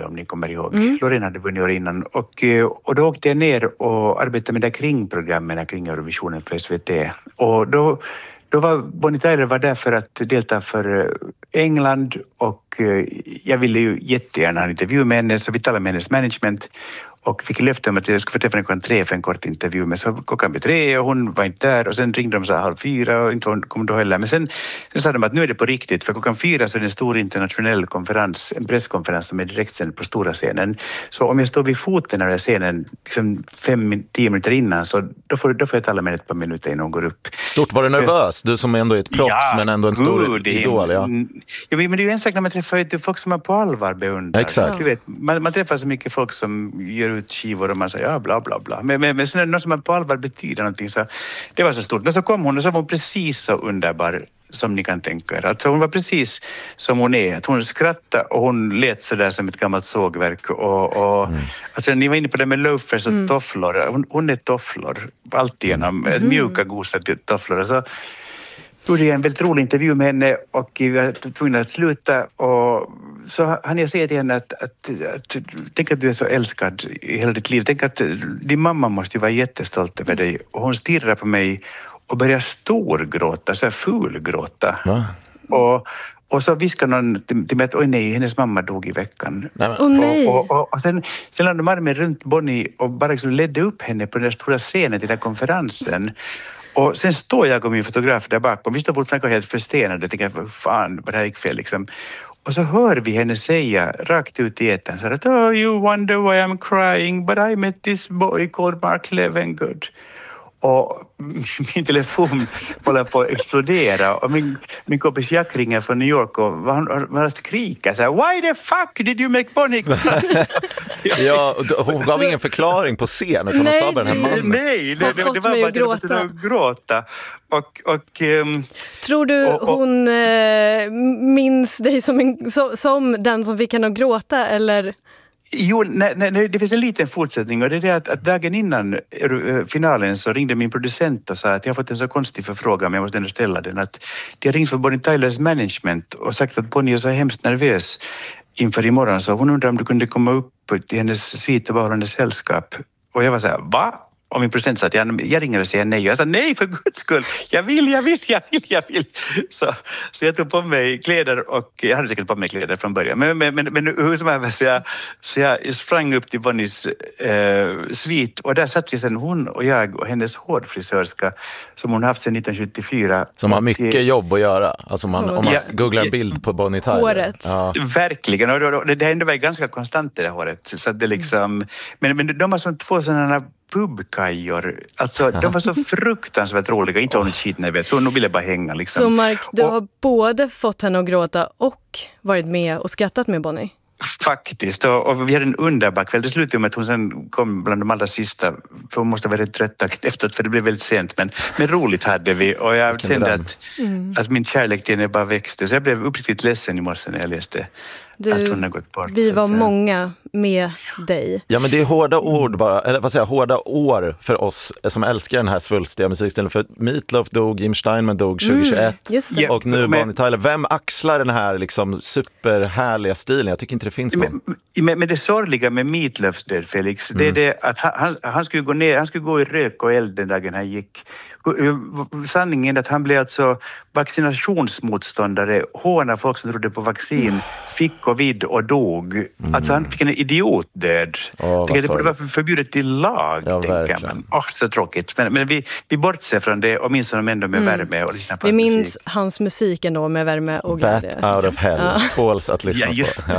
om ni kommer ihåg. Loreen hade vunnit år innan. Och då åkte jag ner och arbetade med det kringprogrammen kring Eurovisionen för SVT. Och då var Bonnie Tyler var där för att delta för England och jag ville ju jättegärna ha en intervju med henne, så vi talade med hennes management och fick löfte om att jag skulle få träffa henne klockan 3 för en kort intervju. Men så klockan blev 3 och hon var inte där och sen ringde de så 3:30 och inte hon kom då heller. Men sen sa de att nu är det på riktigt, för klockan 4 så är det en stor internationell konferens, en presskonferens som är direktsänd på stora scenen. Så om jag står vid foten av den scenen liksom 5-10 minuter innan, så då får jag tala med ett par minuter innan hon går upp. Stort, var du nervös? Du som ändå är ett proffs men ändå en stor idol. Ja, men det är ju en sak när man träffar folk som man på allvar beundrar. Exakt. Du vet, man träffar så mycket folk som gör ut skivor och man säger ja bla bla bla. Men sen är det något som man på allvar betyder någonting, så det var så stort. Men så kom hon och så var hon precis så underbar som ni kan tänka er. Alltså hon var precis som hon är. Att hon skrattade och hon lät så där som ett gammalt sågverk. Alltså, ni var inne på det med loafers och tofflor. Hon är tofflor. Alltid genom mjuka, gosa tofflor. Så gjorde jag en väldigt rolig intervju med henne och vi var tvungna att sluta. Och så hann jag säga till henne att tänk att du är så älskad i hela ditt liv. Tänk att din mamma måste ju vara jättestolt över dig. Och hon stirrar på mig och börjar storgråta, så här fulgråta. Ja. Och så viskade någon till mig att oj nej, hennes mamma dog i veckan. Och sen lade de armen runt Bonnie och bara liksom ledde upp henne på den stora scenen till den här konferensen. Och sen står jag och min fotograf där bakom. Vi står fortfarande helt förstenade och tänker, fan vad det här gick fel liksom. Och så hör vi henne säga rakt ut i etern så att oh, you wonder why I'm crying, but I met this boy called Mark Levengood. Och min telefon håller på att explodera och min kompis Jack ringer från New York och han skriker så här, why the fuck did you make Bonnie cry? Ja, hon gav ingen förklaring på scen utan hon sa bara den här mannen. Nej, det var bara att gråta. Tror du hon minns dig som den som fick henne att gråta eller? Jo, nej, det finns en liten fortsättning och det är det att dagen innan finalen så ringde min producent och sa att jag har fått en så konstig förfrågan men jag måste ändå ställa den, att de har ringt för Bonnie Tylers management och sagt att Bonnie är så hemskt nervös inför imorgon, så hon undrar om du kunde komma upp till hennes svit och vara hennes sällskap. Och jag var så här, va? Och min producent sa att jag ringer och säger nej. Jag sa nej, för guds skull. Jag vill. Så jag tog på mig kläder och jag hade säkert på mig kläder från början. Men hur som helst så jag sprang upp till Bonnies svit och där satt ju sen hon och jag och hennes hårfrisörska som hon haft sedan 1974. Som har mycket jobb att göra. Alltså om man googlar en bild på Bonnie Tyler. Håret. Ja. Verkligen. Och det ändå var ganska konstant det där håret. Så det liksom, men de har som två sådana pubkajor. Alltså, de var så fruktansvärt roliga. Inte något skit när så nu ville jag bara hänga. Liksom. Så Mark, du har både fått henne att gråta och varit med och skrattat med Bonnie? Faktiskt. Och vi hade en underbar kväll. Det slutade med att hon sen kom bland de allra sista. För hon måste vara rätt trött efteråt för det blev väldigt sent. Men roligt hade vi. Och jag kände att min kärlek till henne bara växte. Så jag blev uppriktigt ledsen i morse när jag läste att hon har gått bort. Vi var många med dig. Ja, men det är hårda ord bara, eller vad säger jag, hårda år för oss som älskar den här svulstiga musikstilen. För Meatloaf dog, Jim Steinman dog 2021 och nu Bonnie Tyler. Vem axlar den här liksom superhärliga stilen? Jag tycker inte det finns någon. Men det sorgliga med Meatloafs död, Felix, det är det att han skulle gå ner, han skulle gå i rök och eld den dagen han gick. Sanningen är att han blev alltså vaccinationsmotståndare, håna folk som trodde på vaccin, fick covid och dog. Alltså han fick en idiotdöd. Det borde vara förbjudet i lag, tänker man. Så tråkigt. Men vi bortser från det och minns honom ändå med värme och lyssnar på vi minns hans musik ändå med värme och glädje. Bat out of hell. Tåls att lyssna på.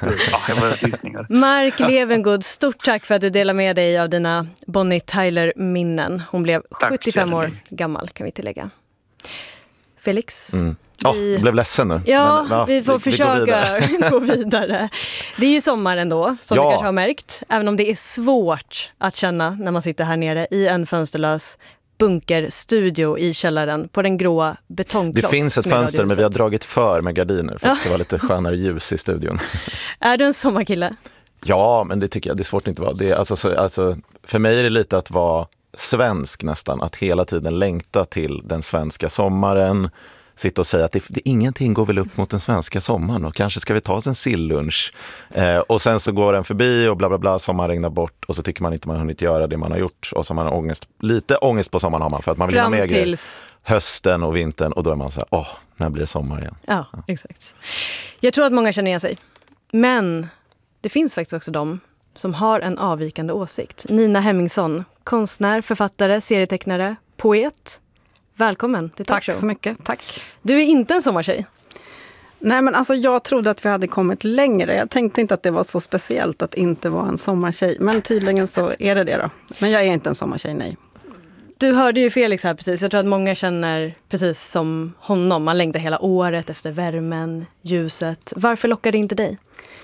Mark Levengood, stort tack för att du delar med dig av dina Bonnie Tyler-minnen. Hon blev 75 år gammal, kan vi tillägga. Felix? Jag blev ledsen nu. Ja, vi får försöka gå vidare. Det är ju sommar ändå, som du kanske har märkt. Även om det är svårt att känna när man sitter här nere i en fönsterlös bunkerstudio i källaren på den gråa betongkloss. Det finns ett fönster men vi har dragit för med gardiner för att det ska vara lite skönare ljus i studion. Är du en sommarkille? Ja, men det tycker jag. Det är svårt inte att vara. Det är, alltså, för mig är det lite att vara svensk nästan. Att hela tiden längta till den svenska sommaren. sitta och säga att ingenting går väl upp mot den svenska sommaren och kanske ska vi ta oss en sillunch. Och sen så går den förbi och bla bla bla, sommaren regnar bort och så tycker man inte man har hunnit göra det man har gjort och så har man lite ångest på sommaren har man för att man vill ha med tills hösten och vintern och då är man så här, när blir det sommar igen? Ja, exakt. Jag tror att många känner igen sig. Men det finns faktiskt också de som har en avvikande åsikt. Nina Hemmingsson, konstnär, författare, serietecknare, poet. Välkommen till Talkshow. Tack så mycket, tack. Du är inte en sommartjej. Nej, men alltså jag trodde att vi hade kommit längre. Jag tänkte inte att det var så speciellt att inte vara en sommartjej. Men tydligen så är det då. Men jag är inte en sommartjej, nej. Du hörde ju Felix här precis. Jag tror att många känner precis som honom. Man längtar hela året efter värmen, ljuset. Varför lockar det inte dig?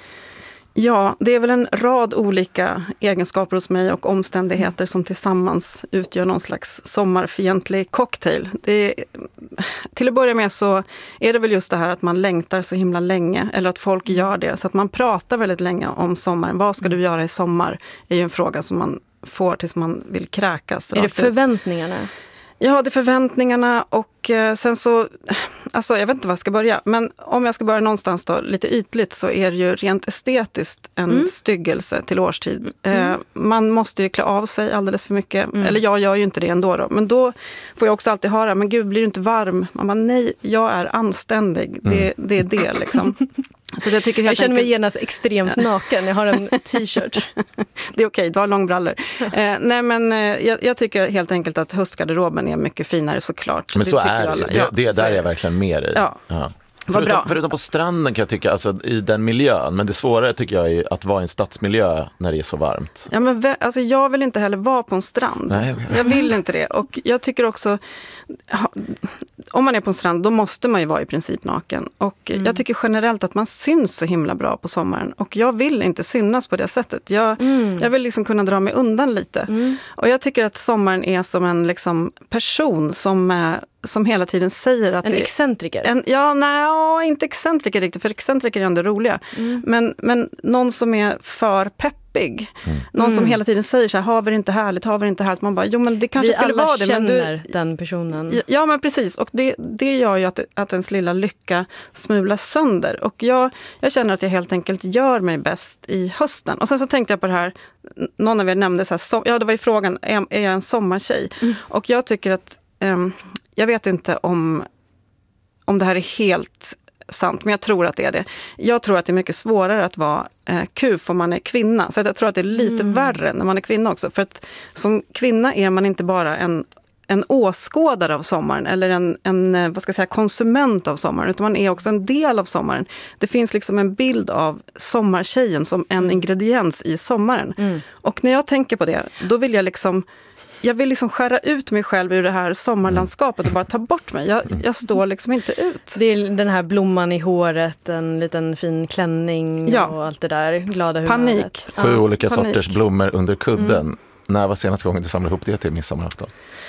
Ja, det är väl en rad olika egenskaper hos mig och omständigheter som tillsammans utgör någon slags sommarfientlig cocktail. Till att börja med så är det väl just det här att man längtar så himla länge, eller att folk gör det. Så att man pratar väldigt länge om sommaren. Vad ska du göra i sommar? Är ju en fråga som man får tills man vill kräkas. Är det förväntningarna? Ja, det är förväntningarna och sen så, alltså jag vet inte var jag ska börja, men om jag ska börja någonstans då, lite ytligt så är det ju rent estetiskt en styggelse till årstid. Man måste ju klä av sig alldeles för mycket, eller jag gör ju inte det ändå då, men då får jag också alltid höra, men gud blir du inte varm? Man bara, nej, jag är anständig, det är det liksom. Så jag känner mig genast extremt naken. Jag har en t-shirt. Det är okej, du har långbrallor. Nej, men jag tycker helt enkelt att höstgarderoben är mycket finare såklart. Men så är det. Det där är jag verkligen mer i. Ja. Förutom på stranden kan jag tycka, alltså i den miljön. Men det svårare tycker jag är att vara i en stadsmiljö när det är så varmt. Ja, men alltså jag vill inte heller vara på en strand. Nej. Jag vill inte det. Och jag tycker också, om man är på en strand, då måste man ju vara i princip naken. Och jag tycker generellt att man syns så himla bra på sommaren. Och jag vill inte synas på det sättet. Jag vill liksom kunna dra mig undan lite. Och jag tycker att sommaren är som en liksom person som hela tiden säger att en excentriker? Inte excentriker riktigt, för excentriker är ändå roliga. Men någon som är för peppig. Någon som hela tiden säger så här, har vi det inte härligt? Man bara, jo men det kanske skulle vara det. Men vi alla känner den personen. Ja, men precis. Och det gör ju att ens lilla lycka smulas sönder. Och jag känner att jag helt enkelt gör mig bäst i hösten. Och sen så tänkte jag på det här, någon av er nämnde så här, det var ju frågan, är jag en sommartjej? Och jag tycker att jag vet inte om det här är helt sant, men jag tror att det är det. Jag tror att det är mycket svårare att vara kuf om man är kvinna. Så jag tror att det är lite värre när man är kvinna också. För att som kvinna är man inte bara en åskådare av sommaren eller en vad ska jag säga, konsument av sommaren, utan man är också en del av sommaren. Det finns liksom en bild av sommartjejen som en ingrediens i sommaren. Och när jag tänker på det, då vill jag vill skära ut mig själv ur det här sommarlandskapet och bara ta bort mig. Jag står liksom inte ut. Det är den här blomman i håret, en liten fin klänning och allt det där. Glada humöret. Panik. 7 olika sorters blommor under kudden. När var senaste gången du samlade ihop det till midsommarafton?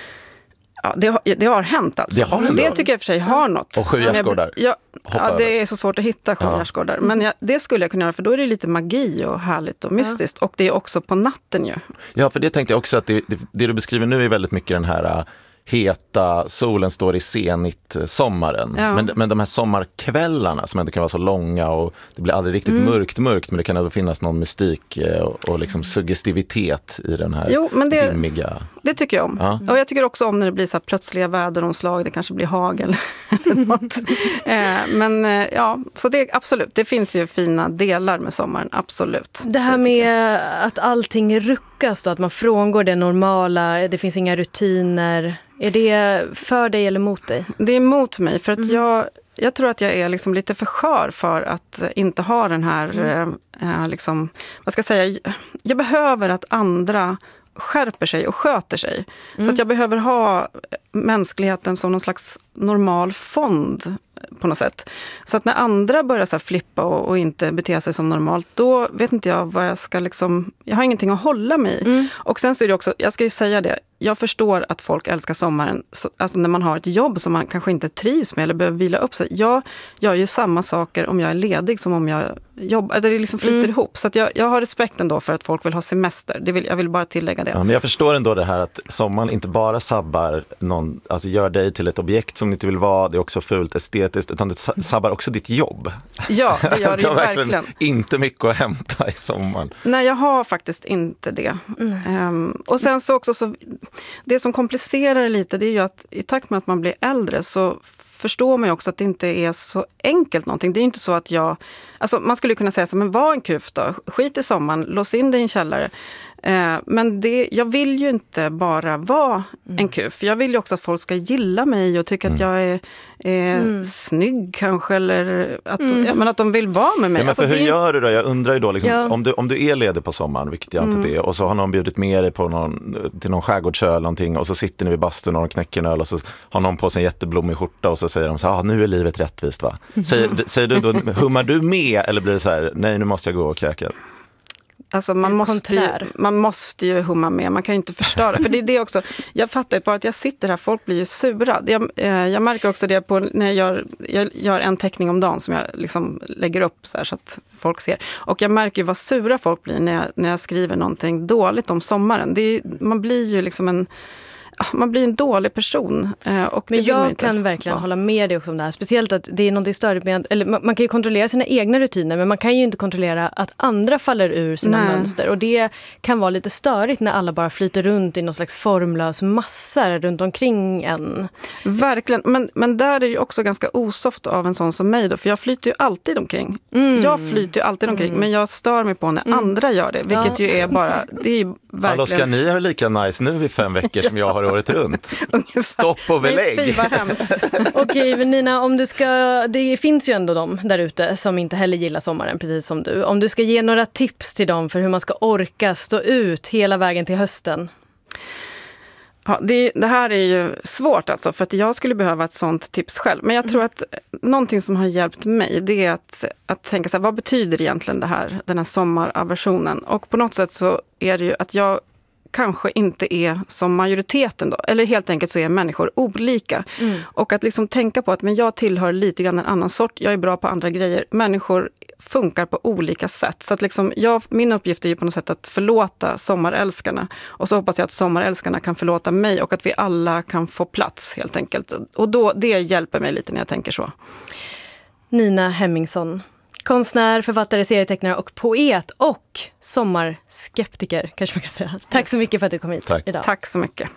Ja, det har hänt alltså. Det tycker jag för sig har något. Och 7 gärdsgårdar. Ja, det är så svårt att hitta 7 gärdsgårdar. Men det skulle jag kunna göra, för då är det lite magi och härligt och mystiskt. Och det är också på natten ju. Ja, för det tänkte jag också att det du beskriver nu är väldigt mycket den här heta, solen står i senigt sommaren. Ja. Men de här sommarkvällarna som ändå kan vara så långa och det blir aldrig riktigt mörkt, men det kan ändå finnas någon mystik och liksom suggestivitet i den här dimmiga. Det tycker jag om. Ja. Och jag tycker också om när det blir så här plötsliga väderomslag, det kanske blir hagel eller något. Så det absolut, det finns ju fina delar med sommaren, absolut. Det här med att allting ruckas då, att man frångår det normala, det finns inga rutiner. Är det för dig eller mot dig? Det är mot mig, för att jag tror att jag är liksom lite för skör för att inte ha den här, vad ska jag säga, jag behöver att andra skärper sig och sköter sig. Så att jag behöver ha mänskligheten som någon slags normal fond på något sätt. Så att när andra börjar så här flippa och inte bete sig som normalt, då vet inte jag vad jag ska liksom, jag har ingenting att hålla mig i. Och sen så är det också, jag ska ju säga det, jag förstår att folk älskar sommaren, alltså när man har ett jobb som man kanske inte trivs med eller behöver vila upp sig. Jag gör ju samma saker om jag är ledig som om jag jobbar, det liksom flyter ihop. Så att jag har respekt ändå för att folk vill ha semester. Jag vill bara tillägga det. Ja, men jag förstår ändå det här att sommaren inte bara sabbar någon, alltså gör dig till ett objekt som du inte vill vara, det är också fult estetiskt, utan det sabbar också ditt jobb. Ja, det gör det ju verkligen. Inte mycket att hämta i sommaren. Nej, jag har faktiskt inte det. Och sen så också så, det som komplicerar det lite, det är ju att i takt med att man blir äldre så förstår man ju också att det inte är så enkelt någonting. Det är inte så att alltså man skulle kunna säga så, men var en kuf då, skit i sommaren, lås in dig i en källare. Men jag vill ju inte bara vara en kuf. Jag vill ju också att folk ska gilla mig och tycka att jag är snygg kanske, eller att de vill vara med mig. Ja, men för hur gör du då? Jag undrar ju då, liksom, om du är ledig på sommaren, vilket jag inte är, och så har någon bjudit med dig till någon skärgårdsö eller någonting, och så sitter ni vid bastun och knäcker en öl, och så har någon på sig en jätteblommig skjorta, och så säger de så här, nu är livet rättvist, va? Säger du då, hummar du med, eller blir det så här, nej, nu måste jag gå och kräkas? Alltså man måste ju humma med, man kan ju inte förstöra. För det är det också, jag fattar ju bara att jag sitter här, folk blir ju sura. Jag märker också det på när jag gör en teckning om dagen som jag liksom lägger upp så här så att folk ser. Och jag märker ju vad sura folk blir när jag skriver någonting dåligt om sommaren. Man blir ju liksom man blir en dålig person. Och men jag kan verkligen hålla med dig också om det här. Speciellt att det är något störigt med, eller man kan ju kontrollera sina egna rutiner, men man kan ju inte kontrollera att andra faller ur sina mönster. Och det kan vara lite störigt när alla bara flyter runt i någon slags formlös massa runt omkring en. Verkligen, men där är det ju också ganska osoft av en sån som mig då, för jag flyter ju alltid omkring. Jag flyter ju alltid omkring, men jag stör mig på när andra gör det, vilket ju är bara, det är verkligen... Alltså ska ni ha lika nice nu i 5 veckor som jag har året runt? Stopp och belägg. Nej, fy vad hemskt. Okej, Nina, om du ska, det finns ju ändå de där ute som inte heller gillar sommaren, precis som du. Om du ska ge några tips till dem för hur man ska orka stå ut hela vägen till hösten. Ja, det här är ju svårt alltså, för att jag skulle behöva ett sånt tips själv. Men jag tror att någonting som har hjälpt mig, det är att tänka så här, vad betyder egentligen den här sommaraversionen? Och på något sätt så är det ju att jag kanske inte är som majoriteten då. Eller helt enkelt så är människor olika. Och att liksom tänka på att men jag tillhör lite grann en annan sort. Jag är bra på andra grejer. Människor funkar på olika sätt. Så att liksom min uppgift är ju på något sätt att förlåta sommarälskarna. Och så hoppas jag att sommarälskarna kan förlåta mig och att vi alla kan få plats helt enkelt. Och då, det hjälper mig lite när jag tänker så. Nina Hemmingsson. Konstnär, författare, serietecknare och poet och sommarskeptiker, kanske man kan säga. Tack så mycket för att du kom hit idag. Tack så mycket.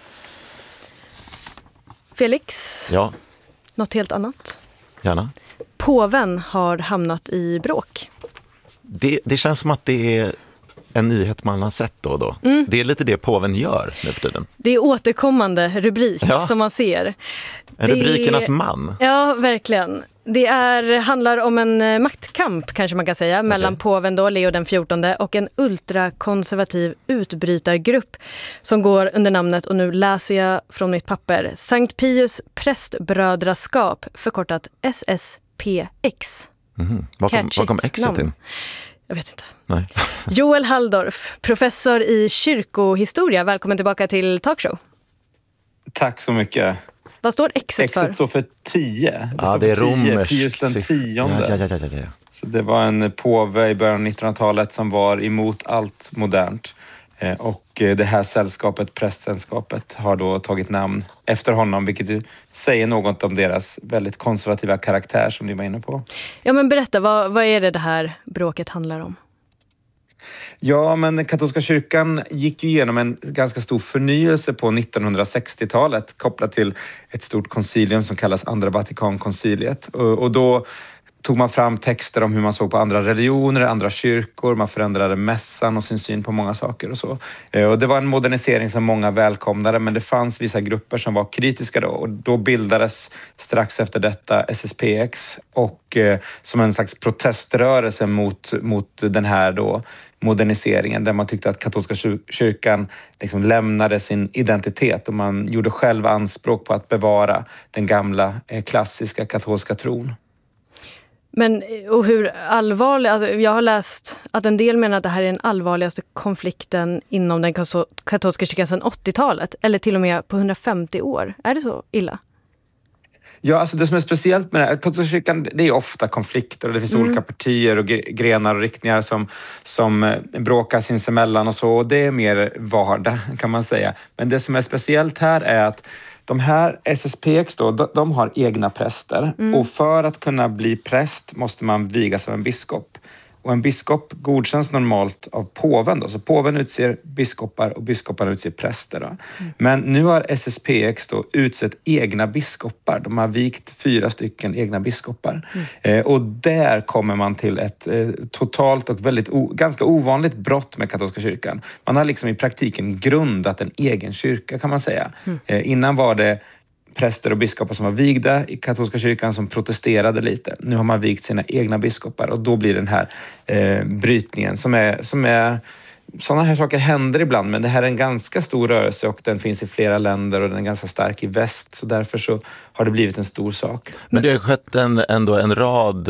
Felix, något helt annat? Gärna. Påven har hamnat i bråk. Det känns som att det är en nyhet man har sett då och då. Det är lite det påven gör nu för tiden. Det är återkommande rubrik som man ser. Rubrikernas man. Ja, verkligen. Det handlar om en maktkamp, kanske man kan säga, mellan påven då, Leo den 14, och en ultrakonservativ utbrytargrupp som går under namnet, och nu läser jag från mitt papper, Sankt Pius prästbrödraskap, förkortat SSPX. Vad kom Xet in? Jag vet inte. Nej. Joel Halldorf, professor i kyrkohistoria. Välkommen tillbaka till Talkshow. Tack så mycket. Vad står Xet för? Xet står för 10. Det är romersk. Pius den 10. Ja. Så det var en påve i början av 1900-talet som var emot allt modernt. Och det här sällskapet, prästsällskapet, har då tagit namn efter honom, vilket ju säger något om deras väldigt konservativa karaktär som ni var inne på. Ja, men berätta, vad är det här bråket handlar om? Ja, men katolska kyrkan gick ju igenom en ganska stor förnyelse på 1960-talet kopplat till ett stort koncilium som kallas Andra Vatikankonciliet. Och då tog man fram texter om hur man såg på andra religioner, andra kyrkor. Man förändrade mässan och sin syn på många saker och så. Och det var en modernisering som många välkomnade, men det fanns vissa grupper som var kritiska då. Och då bildades strax efter detta SSPX och som en slags proteströrelse mot den här då moderniseringen, där man tyckte att katolska kyrkan liksom lämnade sin identitet och man gjorde själv anspråk på att bevara den gamla klassiska katolska tron. Men och hur allvarlig, alltså jag har läst att en del menar att det här är den allvarligaste konflikten inom den katolska kyrkan sedan 80-talet, eller till och med på 150 år. Är det så illa? Ja, alltså det som är speciellt med det här, katolska kyrkan, det är ofta konflikter och det finns olika partier och grenar och riktningar som bråkar sinsemellan och så. Och det är mer vardag kan man säga. Men det som är speciellt här är att de här SSPX då, de har egna präster. Och för att kunna bli präst måste man vigas av en biskop. Och en biskop godkänns normalt av påven då. Så påven utser biskopar och biskoparna utser präster då. Men nu har SSPX då utsett egna biskopar. De har vikt 4 stycken egna biskopar. Och där kommer man till ett totalt och väldigt ganska ovanligt brott med katolska kyrkan. Man har liksom i praktiken grundat en egen kyrka kan man säga. Innan var det präster och biskopar som var vigda i katolska kyrkan som protesterade lite. Nu har man vigt sina egna biskopar och då blir den här brytningen som är sådana här saker händer ibland, men det här är en ganska stor rörelse och den finns i flera länder och den är ganska stark i väst, så därför så har det blivit en stor sak. Men det har skett ändå en rad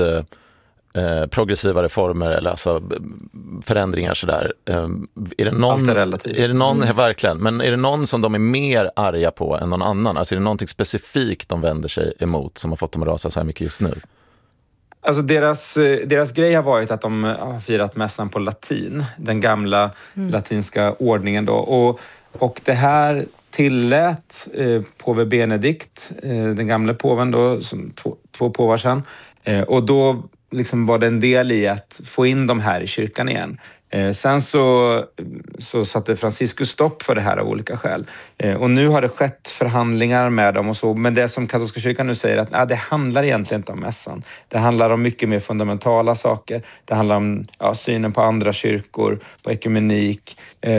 progressiva reformer eller alltså förändringar sådär. Är det någon verkligen, men är det någon som de är mer arga på än någon annan? Alltså är det någonting specifikt de vänder sig emot som har fått dem att rasa så här mycket just nu? Alltså deras grej har varit att de har firat mässan på latin, den gamla latinska ordningen då. Och det här tillät påve Benedikt, den gamla påven då, som två påvar sedan. Och då liksom var det en del i att få in dem här i kyrkan igen. Sen så satte Franciscus stopp för det här av olika skäl. Och nu har det skett förhandlingar med dem och så. Men det som katolska kyrkan nu säger att det handlar egentligen inte om mässan. Det handlar om mycket mer fundamentala saker. Det handlar om synen på andra kyrkor, på ekumenik,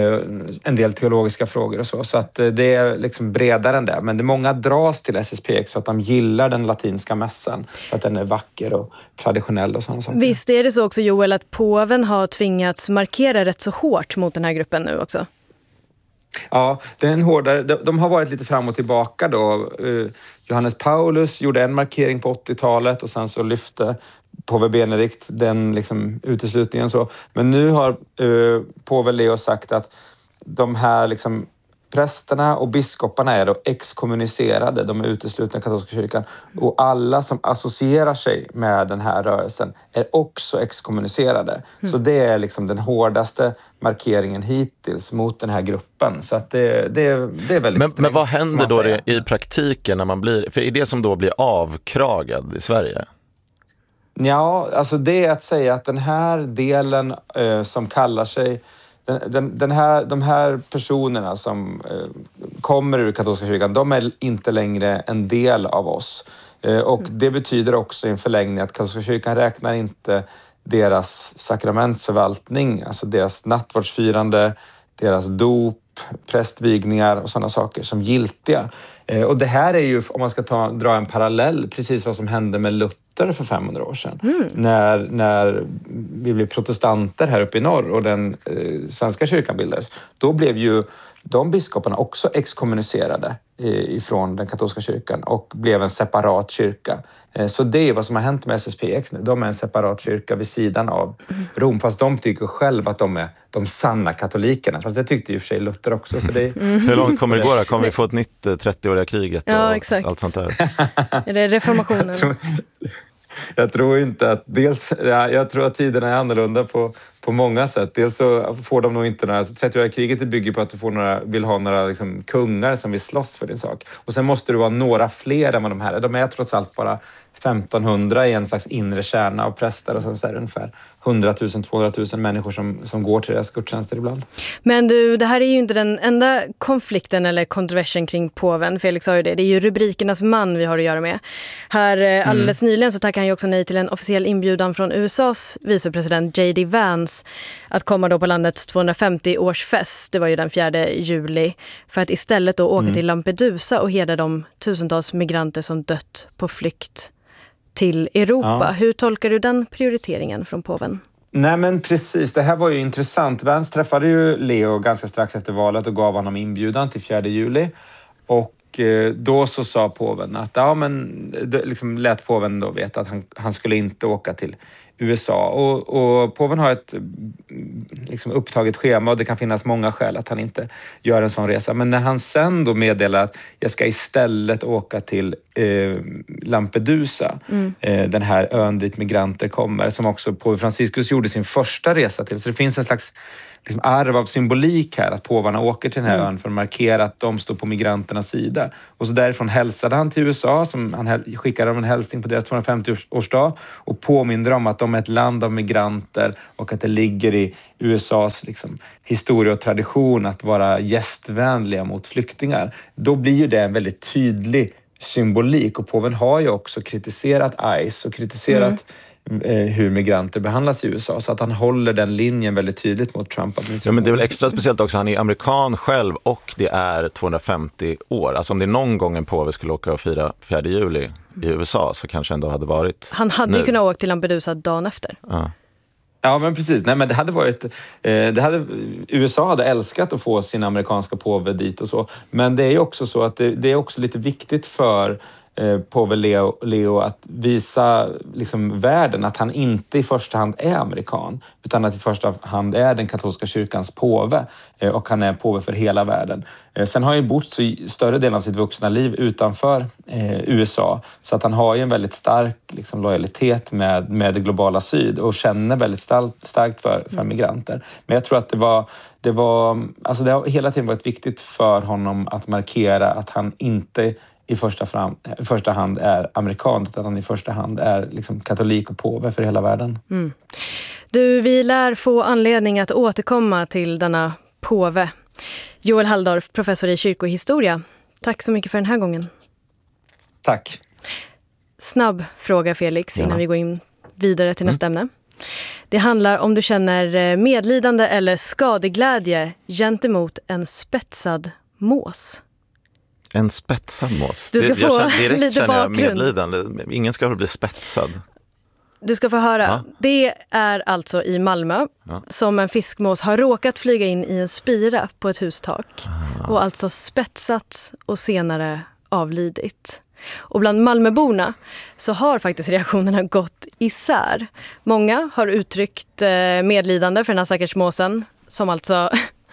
en del teologiska frågor och så. Så att det är liksom bredare än det. Men det många dras till SSPX för att de gillar den latinska mässan. För att den är vacker och traditionell och sådana saker. Visst är det så också, Joel, att påven har tvingats markera rätt så hårt mot den här gruppen nu också? Ja, det är en hårdare. De har varit lite fram och tillbaka då. Johannes Paulus gjorde en markering på 80-talet och sen så lyfte påve Benedikt den liksom uteslutningen så. Men nu har påve Leo sagt att de här liksom prästerna och biskoparna är då exkommunicerade, de är uteslutna i katolska kyrkan. Och alla som associerar sig med den här rörelsen är också exkommunicerade. Så det är liksom den hårdaste markeringen hittills mot den här gruppen. Så att det är väldigt men vad händer då i praktiken när man blir, för är det som då blir avkragad i Sverige? Ja, alltså det är att säga att den här delen som kallar sig de här personerna som kommer ur katolska kyrkan, de är inte längre en del av oss. Och det betyder också i en förlängning att katolska kyrkan räknar inte deras sakramentsförvaltning, alltså deras nattvardsfirande, deras dop, prästvigningar och sådana saker som giltiga. Och det här är ju, om man ska dra en parallell, precis vad som hände med Luther för 500 år sedan. När vi blev protestanter här uppe i norr och den svenska kyrkan bildades. Då blev ju de biskoparna också exkommunicerade ifrån den katolska kyrkan och blev en separat kyrka. Så det är vad som har hänt med SSPX nu. De är en separat kyrka vid sidan av Rom, fast de tycker själv att de är de sanna katolikerna. Fast det tyckte ju för sig Luther också. Så det... Hur långt kommer det gå då? Kommer vi få ett nytt 30-åriga kriget och exakt. Allt sånt där? Är det reformationen? Jag tror inte att jag tror att tiderna är annorlunda på många sätt. Dels så får de nog inte några... 30-åriga kriget bygger på att du vill ha några liksom, kungar som vill slåss för din sak. Och sen måste du vara några fler än vad de här är. De är trots allt bara 1500 i en slags inre kärna av präster och sen så är det ungefär 100 000, 200 000 människor som går till deras gudstjänster ibland. Men du, det här är ju inte den enda konflikten eller kontroversen kring påven. Felix sa ju det. Det är ju rubrikernas man vi har att göra med. Här alldeles nyligen så tackar han ju också nej till en officiell inbjudan från USAs vicepresident J.D. Vance att komma då på landets 250-årsfest. Det var ju den 4 juli. För att istället då åka till Lampedusa och hedra de tusentals migranter som dött på flykt till Europa. Ja. Hur tolkar du den prioriteringen från påven? Nej men precis, det här var ju intressant. Vance träffade ju Leo ganska strax efter valet och gav honom inbjudan till 4 juli. Och då så sa påven att liksom lät påven då veta att han skulle inte åka till USA. Och påven har ett liksom upptaget schema och det kan finnas många skäl att han inte gör en sån resa. Men när han sen då meddelar att jag ska istället åka till Lampedusa, den här ön dit migranter kommer, som också påve Franciscus gjorde sin första resa till. Så det finns en slags liksom arv av symbolik här, att påvarna åker till den här ön för att markera att de står på migranternas sida. Och så därifrån hälsade han till USA, som han skickade dem en hälsning på deras 250-årsdag och påminner om att de är ett land av migranter och att det ligger i USAs liksom, historia och tradition att vara gästvänliga mot flyktingar. Då blir ju det en väldigt tydlig symbolik, och påven har ju också kritiserat ICE och kritiserat hur migranter behandlas i USA, så att han håller den linjen väldigt tydligt mot Trump. Ja, men det är väl extra speciellt också, han är amerikan själv och det är 250 år. Alltså om det någon gång en påve skulle åka och fira 4 juli i USA så kanske ändå hade varit han hade ju kunnat åka till Lampedusa dagen efter. Ja, men precis. Nej, men det hade varit... USA hade älskat att få sin amerikanska påve dit och så. Men det är ju också så att det är också lite viktigt för påve Leo att visa liksom världen att han inte i första hand är amerikan, utan att i första hand är den katolska kyrkans påve, och han är påve för hela världen. Sen har han ju bott så större delen av sitt vuxna liv utanför USA, så att han har ju en väldigt stark liksom, lojalitet med det globala syd och känner väldigt starkt för migranter. Men jag tror att det har hela tiden varit viktigt för honom att markera att han inte i första hand är amerikan, utan han i första hand är liksom katolik och påve för hela världen. Du, vi lär få anledning att återkomma till denna påve. Joel Halldorf, professor i kyrkohistoria. Tack så mycket för den här gången. Tack. Snabb fråga, Felix, innan vi går in vidare till nästa ämne. Det handlar om du känner medlidande eller skadeglädje gentemot en spetsad mås. En spetsad mås. Du ska få direkt lite känner jag bakgrund. medlidande. Ingen ska bli spetsad. Du ska få höra. Ja. Det är alltså i Malmö som en fiskmås har råkat flyga in i en spira på ett hustak. Och alltså spetsats och senare avlidit. Och bland Malmöborna så har faktiskt reaktionerna gått isär. Många har uttryckt medlidande för den här stackars måsen som alltså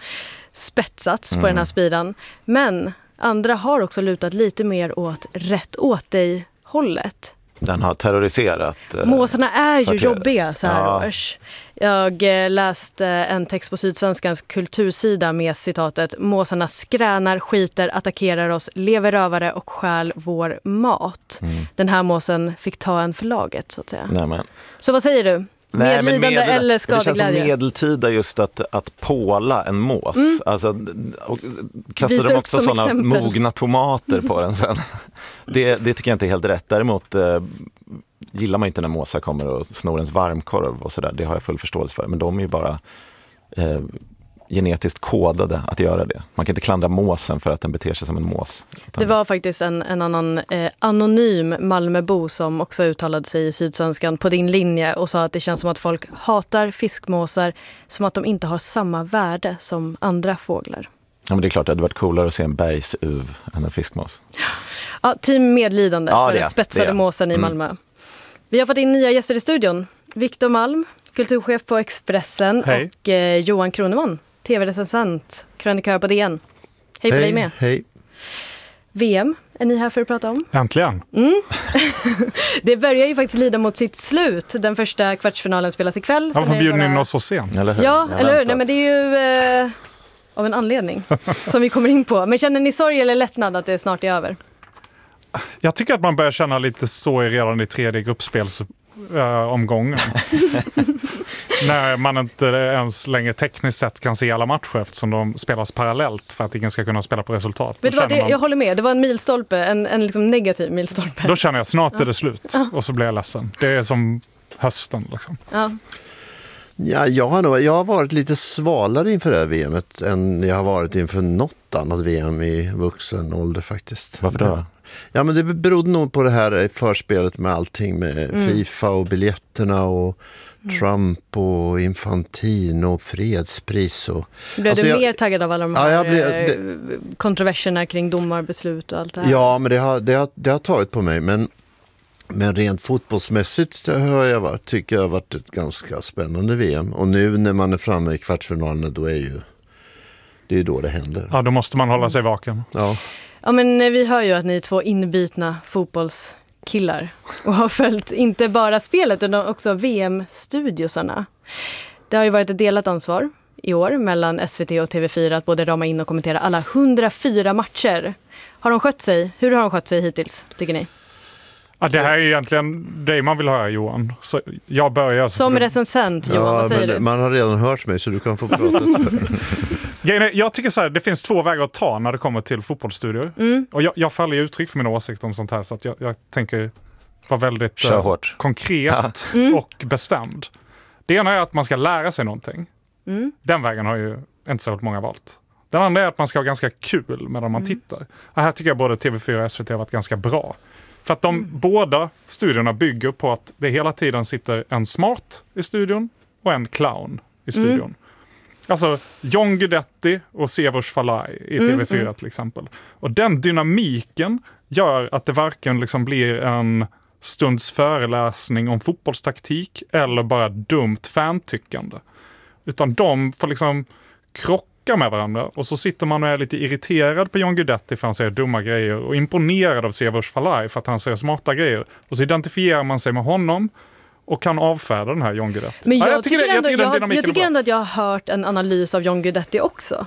spetsats på den här spiran. Men andra har också lutat lite mer åt rätt åt dig hållet. Den har terroriserat. Måsarna är ju jobbiga så här års. Jag läste en text på Sydsvenskans kultursida med citatet: måsarna skränar, skiter, attackerar oss, lever rövare och stjäl vår mat. Den här måsen fick ta en förlaget så att säga. Nämen. Så vad säger du? Medlidande eller skadeglädje? Det känns som medeltida just att påla en mås. Alltså, och kastar de också sådana mogna tomater på den sen. Det tycker jag inte är helt rätt. Däremot gillar man inte när måsar kommer och snor ens varmkorv och sådär. Det har jag full förståelse för. Men de är ju bara genetiskt kodade att göra det. Man kan inte klandra måsen för att den beter sig som en mås. Det var faktiskt en annan anonym Malmöbo som också uttalade sig i Sydsvenskan på din linje och sa att det känns som att folk hatar fiskmåsar som att de inte har samma värde som andra fåglar. Ja, men det är klart att det hade varit coolare att se en bergsuv än en fiskmås. Ja, team medlidande för spetsade måsen i Malmö. Vi har fått in nya gäster i studion. Viktor Malm, kulturchef på Expressen. Hej. Och Johan Kroneman, tv-recensent, krönikör på DN. Hej på dig med. Hej. VM är ni här för att prata om? Äntligen! Det börjar ju faktiskt lida mot sitt slut. Den första kvartsfinalen spelas ikväll. Varför bjuder ni in oss så sent? Eller hur? Ja, eller hur? Nej, men det är ju av en anledning som vi kommer in på. Men känner ni sorg eller lättnad att det snart är över? Jag tycker att man börjar känna lite sorg redan i tredje gruppspelsomgången. När man inte ens längre tekniskt sett kan se alla matcher eftersom de spelas parallellt för att ingen ska kunna spela på resultat. Vet du vad, jag håller med. Det var en milstolpe, en liksom negativ milstolpe. Då känner jag snart är det slut och så blir jag ledsen. Det är som hösten liksom. Ja. Ja, jag har varit lite svalare inför det här VMet än jag har varit inför något annat VM i vuxen ålder faktiskt. Varför då? Ja, men det berodde nog på det här förspelet med allting med FIFA och biljetterna och Trump och Infantino och fredspris. Och, blev du mer taggad av alla de här kontroverserna kring domarbeslut och allt det här? Ja, men det har tagit på mig, men rent fotbollsmässigt tycker jag har varit ett ganska spännande VM. Och nu när man är framme i kvartsfinalen, då det är då det händer. Ja, då måste man hålla sig vaken. Ja, men vi hör ju att ni är 2 inbitna fotbollskillar och har följt inte bara spelet utan också VM-studiosarna. Det har ju varit ett delat ansvar i år mellan SVT och TV4 att både rama in och kommentera alla 104 matcher. Har de skött sig? Hur har de skött sig hittills, tycker ni? Ja, det här är egentligen det man vill höra, Johan. Så jag börjar. Som recensent, Johan, vad säger du? Man har redan hört mig så du kan få prata. Jag tycker så här, det finns 2 vägar att ta när det kommer till fotbollsstudior. Och jag faller ju uttryck för mina åsikter om sånt här så att jag tänker vara väldigt konkret och bestämd. Det ena är att man ska lära sig någonting. Den vägen har ju inte så många valt. Den andra är att man ska ha ganska kul medan man tittar. Och här tycker jag både TV4 och SVT har varit ganska bra. För att de båda studierna bygger på att det hela tiden sitter en smart i studion och en clown i studion. Alltså John Guidetti och Siavash Falai i TV4 till exempel. Och den dynamiken gör att det varken liksom blir en stunds föreläsning om fotbollstaktik eller bara dumt fantyckande. Utan de får liksom krocka med varandra och så sitter man och är lite irriterad på John Guidetti för han säger dumma grejer och imponerad av Siavash Falai för att han säger smarta grejer. Och så identifierar man sig med honom och kan avfärda den här John Guidetti. Men jag tycker ändå att jag har hört en analys av John Guidetti också.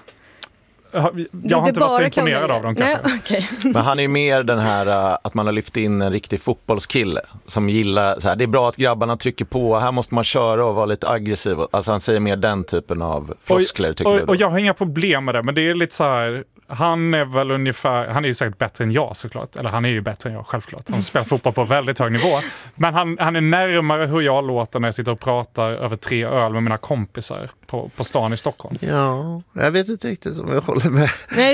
Jag har inte varit så imponerad av dem kanske. Nej, okay. Men han är mer den här att man har lyft in en riktig fotbollskille som gillar så här, det är bra att grabbarna trycker på, här måste man köra och vara lite aggressiv. Alltså han säger mer den typen av floskler tycker du då? Och jag har inga problem med det, men det är lite så här, han är väl ungefär, han är ju säkert bättre än jag såklart, eller han är ju bättre än jag självklart, han spelar fotboll på väldigt hög nivå, men han är närmare hur jag låter när jag sitter och pratar över 3 öl med mina kompisar på stan i Stockholm. Ja, jag vet inte riktigt om jag håller med.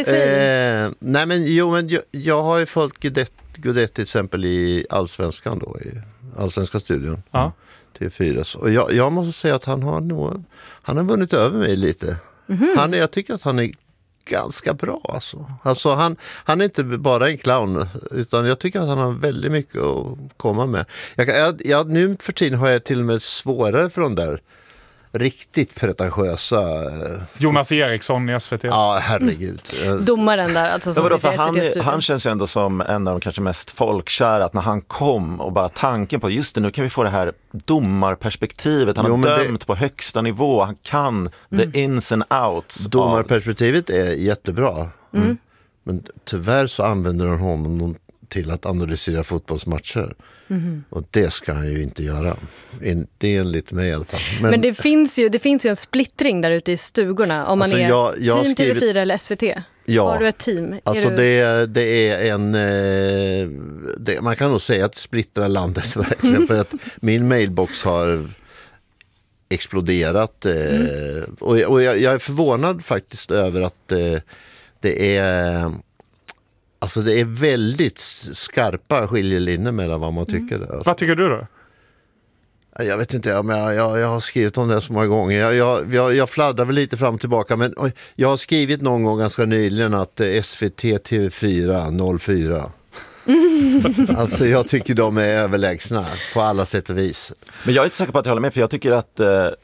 Nej, men jag har ju följt Guidetti till exempel i Allsvenskan då, i Allsvenska studion. Ja. TV4. Och jag måste säga att han har vunnit över mig lite. Jag tycker att han är ganska bra alltså han är inte bara en clown utan jag tycker att han har väldigt mycket att komma med. Nu för tiden har jag till och med svårare för de där riktigt pretentiösa Jonas Eriksson i SVT. Ja, herregud. Domaren där alltså som han känns ju ändå som en av de kanske mest folkkära, att när han kom och bara tanken på just det, nu kan vi få det här domarperspektivet. Han har dömt på högsta nivå. Han kan the ins and outs. Domarperspektivet är jättebra. Men tyvärr så använder de honom till att analysera fotbollsmatcher. Och det ska han ju inte göra. Inte enligt mig i alla fall. Men det finns ju en splittring där ute i stugorna. Om man är team TV4 eller SVT. Ja, har du ett team? Alltså det är en... man kan nog säga att det splittrar landet verkligen. För att min mailbox har exploderat. Och jag är förvånad faktiskt över att det är... Alltså det är väldigt skarpa skiljelinjer mellan vad man tycker. Där. Alltså. Vad tycker du då? Jag vet inte, men jag har skrivit om det så många gånger. Jag fladdrar väl lite fram och tillbaka, men jag har skrivit någon gång ganska nyligen att SVT TV4 04. Alltså jag tycker de är överlägsna på alla sätt och vis. Men jag är inte säker på att jag håller med, för jag tycker att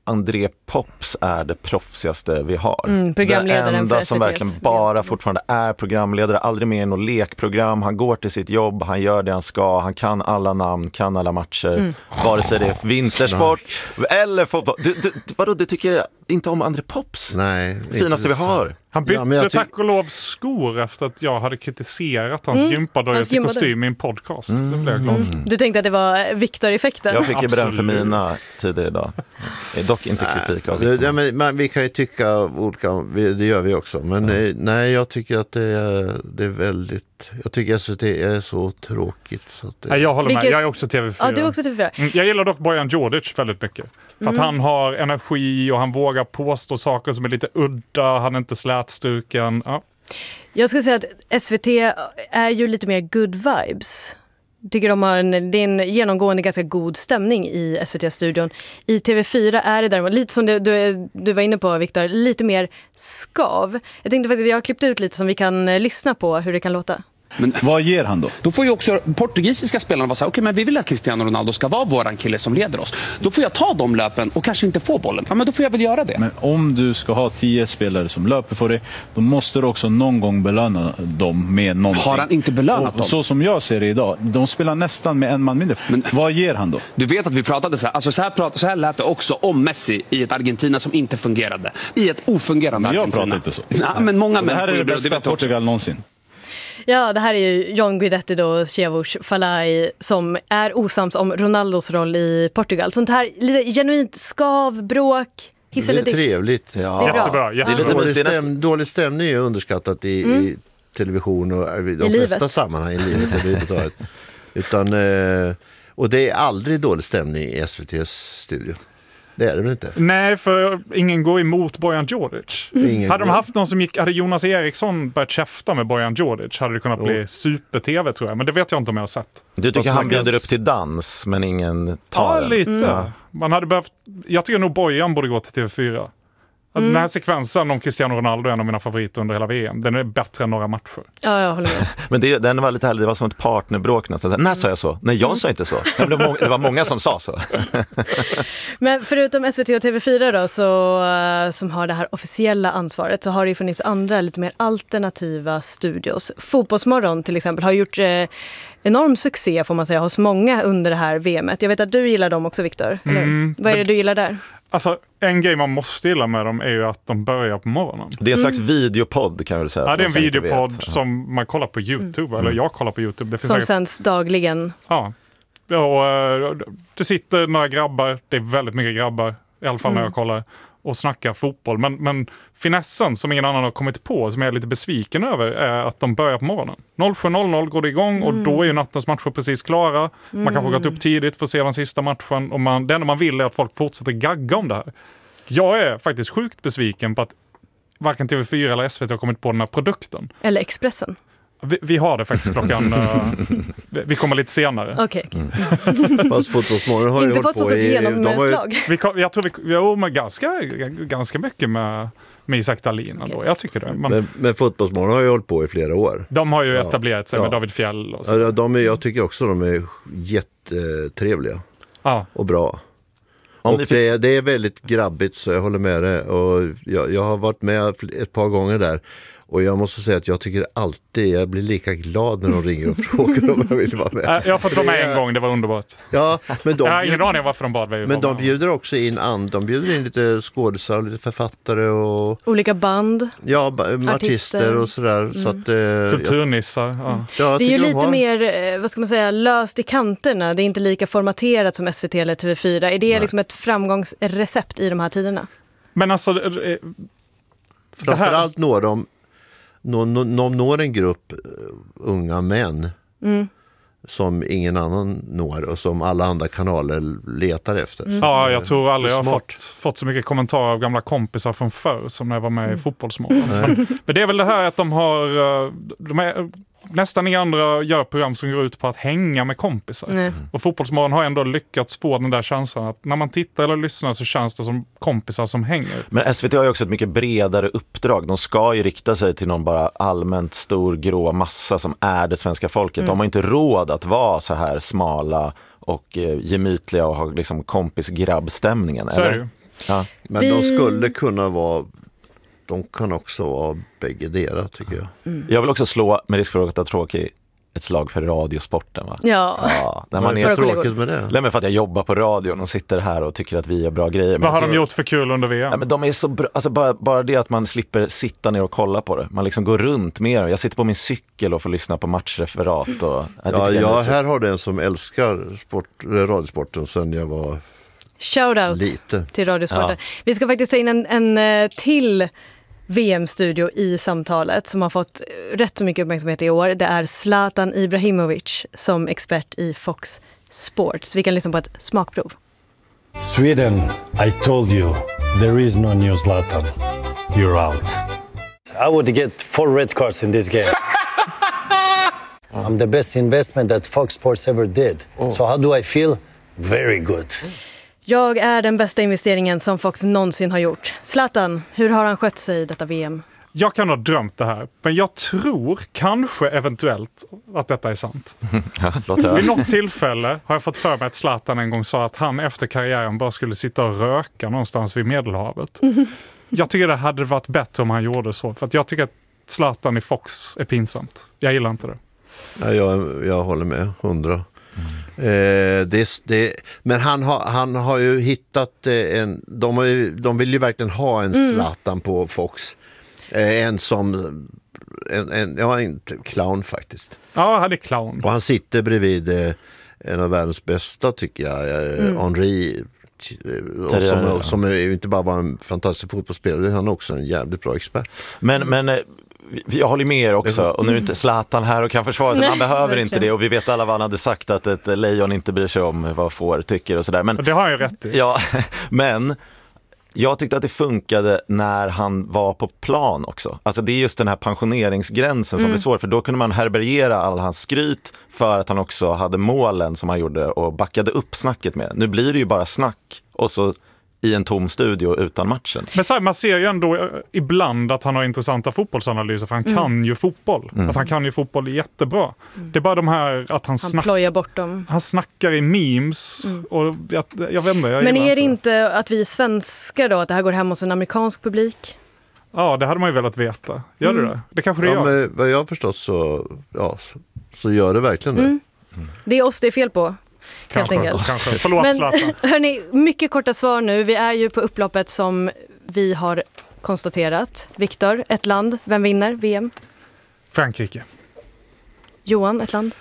André Pops är det proffsigaste vi har. Programledaren det enda för som verkligen bara fortfarande är programledare, aldrig med i något lekprogram. Han går till sitt jobb, han gör det han ska, han kan alla namn, kan alla matcher. Vare sig det är vintersport eller fotboll. Vadå, du tycker inte om André Pops? Nej. Finaste vi har. Han bytte tack och lov skor efter att jag hade kritiserat hans gympadojor till kostym i en podcast. Det blev jag glad för. Du tänkte att det var Victor-effekten? Jag fick ju beröm för mina tidigare idag. Dock inte kritik av det. Men vi kan ju tycka olika, det gör vi också. Men nej, jag tycker att det är väldigt... Jag tycker att det är så tråkigt. Så att det... Jag håller med, jag är också TV4. Ja, du är också TV4. Jag gillar dock Bojan Djordjic väldigt mycket. För att han har energi och han vågar påstå saker som är lite udda. Han är inte slätstruken. Ja. Jag skulle säga att SVT är ju lite mer good vibes. Tycker det är en genomgående ganska god stämning i SVT-studion. I TV4 är det däremot lite som du var inne på, Victor, lite mer skav. Jag tänkte faktiskt att vi har klippt ut lite som vi kan lyssna på hur det kan låta. Men vad ger han då? Då får ju också portugisiska spelarna vara så här, okej, men vi vill att Cristiano Ronaldo ska vara våran kille som leder oss. Då får jag ta de löpen och kanske inte få bollen. Ja, men då får jag väl göra det. Men om du ska ha 10 spelare som löper för dig, då måste du också någon gång belöna dem med någonting. Har han inte belönat dem? Så som jag ser det idag, de spelar nästan med en man mindre. Men vad ger han då? Du vet att vi pratade så här, alltså så här lät det också om Messi i ett Argentina som inte fungerade. I ett ofungerande Argentina. Jag pratar inte så. Ja, men många det här är det bästa Portugal någonsin. Ja, det här är ju John Guidetti och Chevos Falai som är osams om Ronaldos roll i Portugal. Sånt här lite genuint skav, bråk, hiss eller diss. Det är trevligt. Ja. Jättebra. Dålig stämning är underskattat i television och i de flesta sammanhang i livet överhuvudtaget. Och det är aldrig dålig stämning i SVTs studio. Det är det väl inte? Nej, för ingen går emot Bojan Djordjic. Hade de haft någon som hade Jonas Eriksson börjat käfta med Bojan Djordjic hade det kunnat bli super-tv, tror jag. Men det vet jag inte om jag har sett. Du tycker han bjuder upp till dans, men ingen tar den? Lite. Ja. Man hade behövt... Jag tycker nog Bojan borde gå till TV4. Den här sekvensen om Cristiano Ronaldo är en av mina favoriter under hela VM. Den är bättre än några matcher. Ja, jag håller med. Men den var lite härlig. Det var som ett partnerbråk nästan. När sa jag så? Nej, jag sa inte så. Det var många som sa så. Men förutom SVT och TV4 då, som har det här officiella ansvaret, så har det ju funnits andra lite mer alternativa studios. Fotbollsmorgon till exempel har gjort enorm succé, får man säga, hos många under det här VMet. Jag vet att du gillar dem också, Victor. Vad är det du gillar där? Alltså, en grej man måste gilla med dem är ju att de börjar på morgonen. Det är en slags videopodd, kan jag väl säga. Ja, det är en videopodd som man kollar på YouTube, eller jag kollar på YouTube. Det finns som sänds dagligen. Ja, och det sitter några grabbar, det är väldigt mycket grabbar, i alla fall när jag kollar, och snackar fotboll. Men finessen som ingen annan har kommit på, som jag är lite besviken över, är att de börjar på morgonen. 07.00 går det igång och då är ju nattens matcher precis klara. Man kanske har gått upp tidigt för att se den sista matchen. Och det enda man vill är att folk fortsätter gagga om det här. Jag är faktiskt sjukt besviken på att varken TV4 eller SVT har kommit på den här produkten. Eller Expressen. Vi har det faktiskt klockan... vi kommer lite senare. Okej. Fast Fotbollsmorgon har ju hållit på i... Jag tror vi har med ganska mycket med Isak Dahlin ändå. Jag tycker det. Men Fotbollsmorgon har ju hållit på i flera år. De har ju etablerat sig med David Fjäll. Och så. Jag tycker också de är jättetrevliga och bra. Och det är väldigt grabbigt, så jag håller med det. Och jag har varit med ett par gånger där. Och jag måste säga att jag tycker alltid, jag blir lika glad när de ringer och frågar om jag vill vara med. Jag har fått vara med en gång, det var underbart. Ja, men jag har ingen aning varför de bad mig. Men de bjuder också in de bjuder in lite skådespelare, lite författare och... olika band. Ja, artister och sådär. Så att, kulturnissar. Ja, det är ju lite mer, vad ska man säga, löst i kanterna. Det är inte lika formaterat som SVT eller TV4. Är det liksom ett framgångsrecept i de här tiderna? Men alltså... Framförallt når de når en grupp unga män som ingen annan når och som alla andra kanaler letar efter. Ja, jag tror aldrig jag har fått så mycket kommentarer av gamla kompisar från förr som när jag var med i Fotbollsmorgon. Men det är väl det här att nästan inga andra gör program som går ut på att hänga med kompisar. Och Fotbollsmorgon har ändå lyckats få den där känslan att när man tittar eller lyssnar så känns det som kompisar som hänger. Men SVT har ju också ett mycket bredare uppdrag. De ska ju rikta sig till någon bara allmänt stor grå massa som är det svenska folket. De har inte råd att vara så här smala och gemytliga och ha liksom kompis-grabbstämningen. Så är det ju. Ja. Men de skulle kunna vara... De kan också vara bägge deras, tycker jag. Jag vill också slå, med risk för att vara tråkig, ett slag för radiosporten. Va? Ja. När man är tråkigt med det. Nej, men för att jag jobbar på radion och sitter här och tycker att vi gör bra grejer. Vad har de gjort för kul under VM? Ja, men de är så bra. Alltså bara det att man slipper sitta ner och kolla på det. Man liksom går runt mer. Jag sitter på min cykel och får lyssna på matchreferat. Och, här har du en som älskar radiosporten sedan jag var Shoutout liten. Till radiosporten. Ja. Vi ska faktiskt ta in en till VM-studio i samtalet som har fått rätt så mycket uppmärksamhet i år. Det är Zlatan Ibrahimovic som expert i Fox Sports. Vi kan lyssna på ett smakprov. Sweden, I told you, there is no new Zlatan. You're out. I would get 4 red cards in this game. I'm the best investment that Fox Sports ever did. So how do I feel? Very good. Jag är den bästa investeringen som Fox någonsin har gjort. Zlatan, hur har han skött sig i detta VM? Jag kan ha drömt det här, men jag tror kanske eventuellt att detta är sant. Vid något tillfälle har jag fått för mig att Zlatan en gång sa att han efter karriären bara skulle sitta och röka någonstans vid Medelhavet. Jag tycker det hade varit bättre om han gjorde så, för att jag tycker att Zlatan i Fox är pinsamt. Jag gillar inte det. Ja, jag håller med, 100. Men han har ju hittat de vill ju verkligen ha en Zlatan på Fox. En clown faktiskt. Ja, han är clown. Och han sitter bredvid en av världens bästa, tycker jag, Henry, som är inte bara var en fantastisk fotbollsspelare, han är också en jävligt bra expert. Men jag håller med er också, och nu är inte Zlatan här och kan försvara sig, man behöver inte det, och vi vet alla vad han hade sagt, att ett lejon inte bryr sig om vad får tycker och sådär. Men det har han ju rätt i. Ja, men jag tyckte att det funkade när han var på plan också. Alltså det är just den här pensioneringsgränsen som blir svår, för då kunde man härbärgera all hans skryt för att han också hade målen som han gjorde och backade upp snacket med. Nu blir det ju bara snack och så i en tom studio utan matchen. Men så här, man ser ju ändå ibland att han har intressanta fotbollsanalyser, för han kan ju fotboll. Alltså han kan ju fotboll jättebra. Det är bara de här att han plöjar bort dem. Han snackar i memes och jag vet inte. Men är det inte att vi svenskar då, att det här går hem hos en amerikansk publik? Ja, det hade man ju velat veta. Gör det? Det kanske det gör. Men vad jag har förstått så gör det verkligen det. Det är oss det är fel på. Kanske. Förlåt, Zlatan. Men hörni, mycket korta svar nu. Vi är ju på upploppet som vi har konstaterat. Viktor, ett land. Vem vinner VM? Frankrike. Johan, ett land?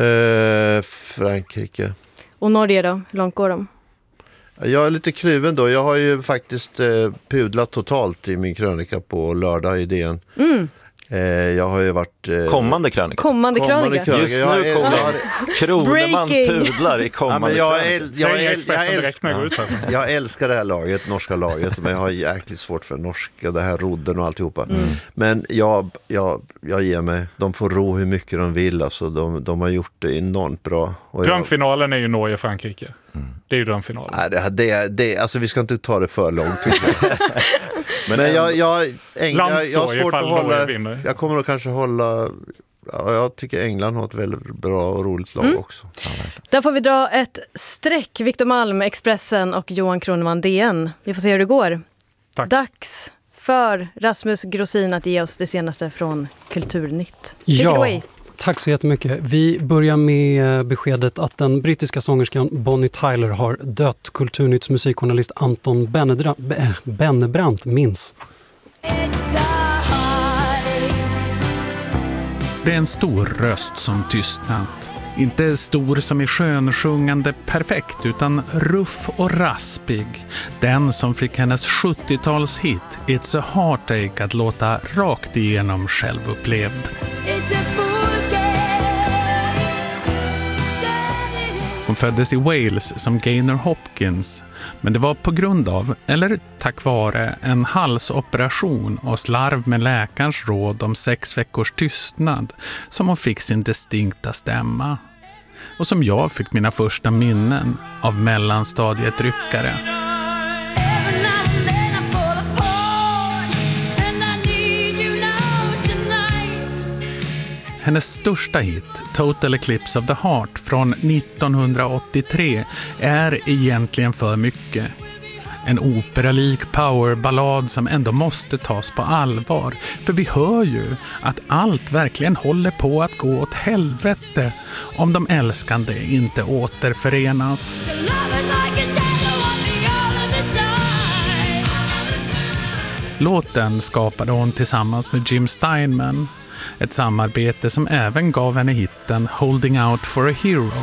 Frankrike. Och Norge då? Hur långt går de? Jag är lite kluven då. Jag har ju faktiskt pudlat totalt i min krönika på lördag i DN. Jag har ju varit... Kommande krönika. Just nu kommer Kroneman pudlar i kommande krönika. Jag älskar det här laget, norska laget, men jag har jäkligt svårt för norska, det här rodden och alltihopa. Men jag ger mig. De får ro hur mycket de vill. Alltså, de har gjort det enormt bra. Drömfinalen är ju Norge-Frankrike. Det är ju drömfinalen. Nej, alltså vi ska inte ta det för långt, tycker jag. Men jag har svårt att hålla. Jag kommer att kanske hålla. Ja, jag tycker England har ett väldigt bra och roligt lag också. Där får vi dra ett streck. Viktor Malm, Expressen, och Johan Kroneman, DN. Vi får se hur det går. Tack. Dags för Rasmus Grosin att ge oss det senaste från Kulturnytt. Ja, tack så jättemycket. Vi börjar med beskedet att den brittiska sångerskan Bonnie Tyler har dött. Kulturnytts musikjournalist Anton Bennebrant minns. Det är en stor röst som tystnat. Inte stor som är skönsjungande perfekt, utan ruff och raspig. Den som fick hennes 70-talshit It's a Heartache att låta rakt igenom självupplevd. Hon föddes i Wales som Gaynor Hopkins, men det var på grund av, eller tack vare, en halsoperation och slarv med läkarens råd om 6 veckors tystnad som hon fick sin distinkta stämma. Och som jag fick mina första minnen av mellanstadietryckare. Hennes största hit, Total Eclipse of the Heart från 1983, är egentligen för mycket. En operalik powerballad som ändå måste tas på allvar. För vi hör ju att allt verkligen håller på att gå åt helvete om de älskande inte återförenas. Låten skapade hon tillsammans med Jim Steinman. Ett samarbete som även gav henne hitten Holding Out for a Hero.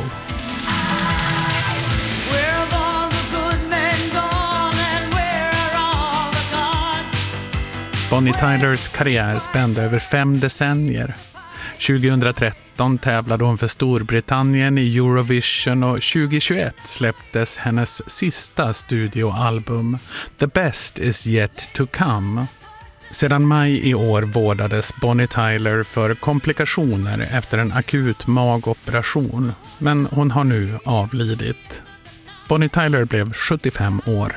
Bonnie Tylers karriär spände över 5 decennier. 2013 tävlade hon för Storbritannien i Eurovision och 2021 släpptes hennes sista studioalbum The Best Is Yet To Come. Sedan maj i år vårdades Bonnie Tyler för komplikationer efter en akut magoperation, men hon har nu avlidit. Bonnie Tyler blev 75 år.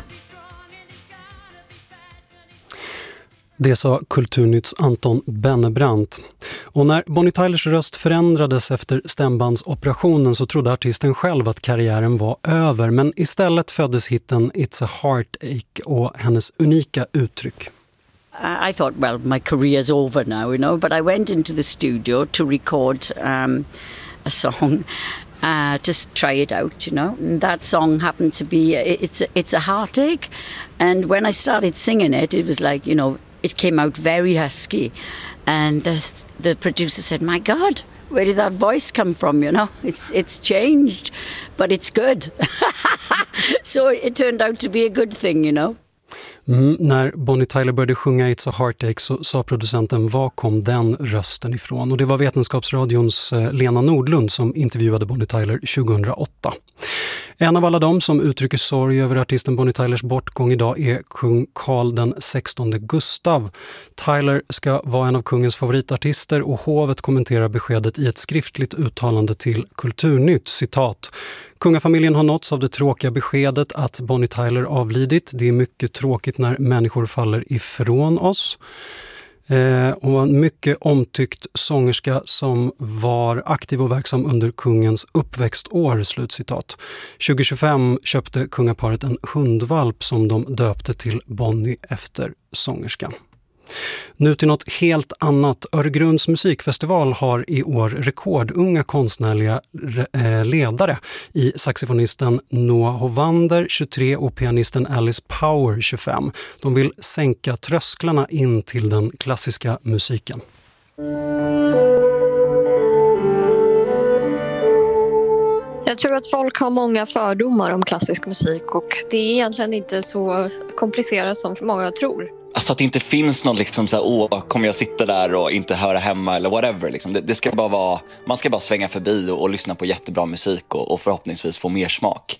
Det sa Kulturnytts Anton Bennebrandt. Och när Bonnie Tylers röst förändrades efter stämbandsoperationen så trodde artisten själv att karriären var över. Men istället föddes hitten It's a Heartache och hennes unika uttryck. I thought, well, my career's over now, you know, but I went into the studio to record a song, just try it out, you know. And that song happened to be, it's a heartache. And when I started singing it, it was like, you know, it came out very husky. And the producer said, my God, where did that voice come from, you know? It's changed, but it's good. So it turned out to be a good thing, you know. När Bonnie Tyler började sjunga It's a Heartache så sa producenten, var kom den rösten ifrån? Och det var Vetenskapsradions Lena Nordlund som intervjuade Bonnie Tyler 2008. En av alla dem som uttrycker sorg över artisten Bonnie Tylers bortgång idag är kung Carl den 16 Gustav. Tyler ska vara en av kungens favoritartister och hovet kommenterar beskedet i ett skriftligt uttalande till Kulturnytt, citat: Kungafamiljen har nåtts av det tråkiga beskedet att Bonnie Tyler avlidit. Det är mycket tråkigt när människor faller ifrån oss. Och en mycket omtyckt sångerska som var aktiv och verksam under kungens uppväxtår, slutcitat. 2025 köpte kungaparet en hundvalp som de döpte till Bonnie efter sångerskan. Nu till något helt annat. Öregrunds musikfestival har i år rekordunga konstnärliga ledare i saxofonisten Noah Hovander, 23, och pianisten Alice Power, 25. De vill sänka trösklarna in till den klassiska musiken. Jag tror att folk har många fördomar om klassisk musik och det är egentligen inte så komplicerat som många tror. Alltså att det inte finns någon liksom så här, kommer jag sitta där och inte höra hemma eller whatever. Liksom. Det ska bara vara, man ska bara svänga förbi och lyssna på jättebra musik och förhoppningsvis få mer smak.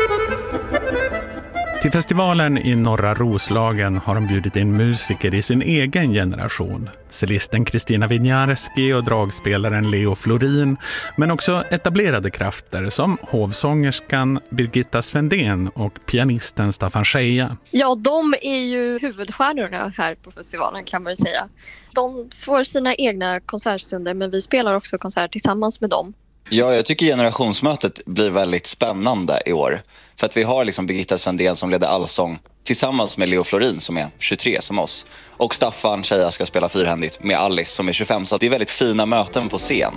Till festivalen i Norra Roslagen har de bjudit in musiker i sin egen generation. Cellisten Kristina Winiarski och dragspelaren Leo Florin, men också etablerade krafter som hovsångerskan Birgitta Svendén och pianisten Staffan Scheja. Ja, de är ju huvudstjärnorna här på festivalen, kan man säga. De får sina egna konsertstunder, men vi spelar också konsert tillsammans med dem. Ja, jag tycker generationsmötet blir väldigt spännande i år. För att vi har liksom Birgitta Svendén som leder allsång tillsammans med Leo Florin som är 23 som oss. Och Staffan Scheja ska spela fyrhändigt med Alice som är 25. Så det är väldigt fina möten på scen.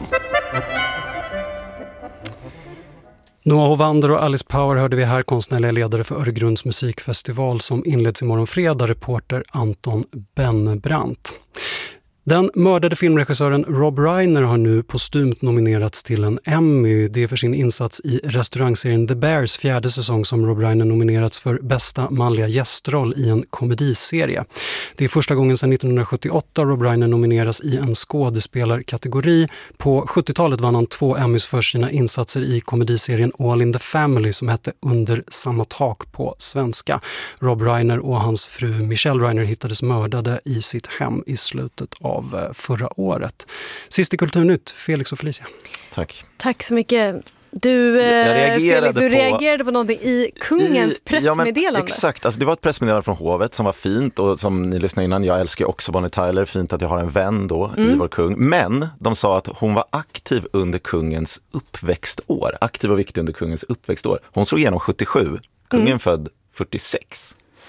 Noah Hovander och Alice Power hörde vi här, konstnärliga ledare för Öregrunds musikfestival som inleds imorgon fredag, reporter Anton Bennebrandt. Den mördade filmregissören Rob Reiner har nu postumt nominerats till en Emmy. Det är för sin insats i restaurangserien The Bears 4:e säsong som Rob Reiner nominerats för bästa manliga gästroll i en komediserie. Det är första gången sedan 1978 Rob Reiner nomineras i en skådespelarkategori. På 70-talet vann han 2 Emmys för sina insatser i komediserien All in the Family som hette Under samma tak på svenska. Rob Reiner och hans fru Michelle Reiner hittades mördade i sitt hem i slutet av förra året. Sist i Kulturnytt, Felix och Felicia. Tack. Tack så mycket. Du reagerade på någonting i kungens pressmeddelande. Ja, men exakt, alltså, det var ett pressmeddelande från hovet som var fint och som ni lyssnade innan, jag älskar också Bonnie Tyler, fint att jag har en vän då i vår kung. Men de sa att hon var aktiv under kungens uppväxtår. Aktiv och viktig under kungens uppväxtår. Hon slog igenom 77, kungen född 46.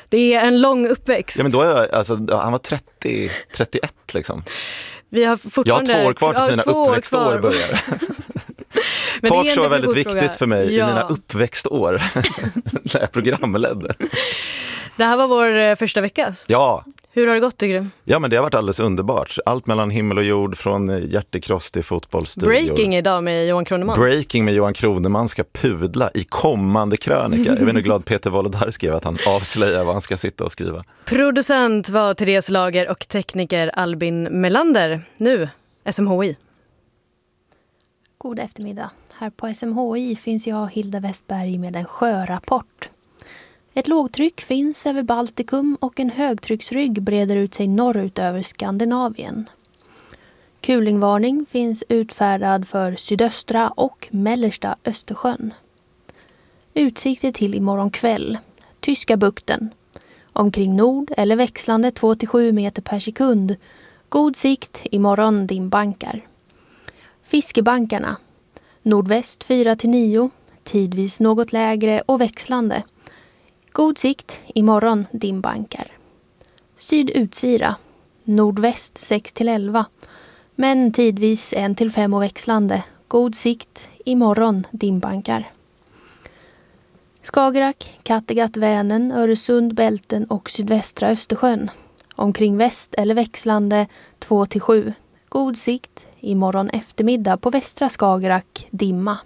Det är en lång uppväxt. Ja, men då är jag, alltså, han var 31 liksom. Vi har fortfarande... Jag har 2 år kvar tills mina uppväxtår börjar. Talkshow är väldigt viktigt för mig i mina uppväxtår. När jag programledde. Det här var vår första vecka. Ja. Hur har det gått, tycker du? Ja, men det har varit alldeles underbart. Allt mellan himmel och jord, från hjärtekross till fotbollsstudior. Breaking idag med Johan Kroneman. Breaking med Johan Kroneman ska pudla i kommande krönika. Jag är nog glad Peter Wolodarski skrev att han avslöjar vad han ska sitta och skriva. Producent var Therese Lager och tekniker Albin Melander. Nu, SMHI. God eftermiddag. Här på SMHI finns jag, Hilda Westberg, med en sjörapport. Ett lågtryck finns över Baltikum och en högtrycksrygg breder ut sig norrut över Skandinavien. Kulingvarning finns utfärdad för sydöstra och mellersta Östersjön. Utsikter till imorgon kväll. Tyska bukten. Omkring nord eller växlande 2-7 meter per sekund. God sikt, imorgon dimbankar. Fiskebankarna. Nordväst 4-9, tidvis något lägre och växlande. God sikt, imorgon dimbankar. Sydutsira. Nordväst 6-11, men tidvis 1-5 och växlande. God sikt, imorgon dimbankar. Skagerrak, Kattegatt, Vänern, Öresund, Bälten och sydvästra Östersjön. Omkring väst eller växlande 2-7. God sikt, imorgon eftermiddag på västra Skagerrak, dimma.